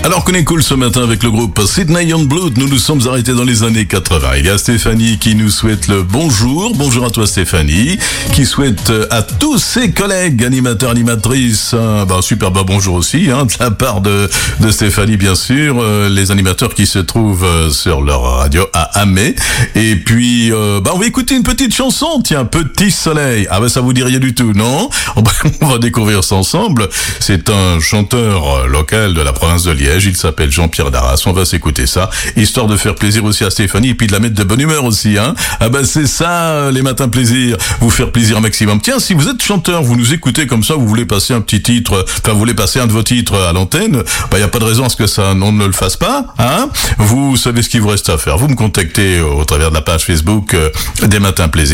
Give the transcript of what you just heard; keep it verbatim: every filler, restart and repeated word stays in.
Alors qu'on est cool ce matin avec le groupe Sydney Youngblood, nous nous sommes arrêtés dans les années quatre-vingts. Il y a Stéphanie qui nous souhaite le bonjour. Bonjour à toi Stéphanie, qui souhaite à tous ses collègues animateurs, animatrices, un bah, super bah, bonjour aussi, hein, de la part de, de Stéphanie bien sûr, euh, les animateurs qui se trouvent euh, sur leur radio à Amé. Et puis, euh, bah, on va écouter une petite chanson, tiens, Petit Soleil. Ah bah ça vous dit rien du tout, non? On va découvrir ça ensemble. C'est un chanteur local de la province de Liège. Il s'appelle Jean-Pierre Darras. On va s'écouter ça, histoire de faire plaisir aussi à Stéphanie et puis de la mettre de bonne humeur aussi, hein. Ah ben c'est ça, les matins plaisir, vous faire plaisir un maximum. Tiens, si vous êtes chanteur, vous nous écoutez comme ça, vous voulez passer un petit titre, enfin vous voulez passer un de vos titres à l'antenne, bah y a pas de raison à ce que ça on ne le fasse pas, hein. Vous savez ce qu'il vous reste à faire. Vous me contactez au travers de la page Facebook euh, des matins plaisir.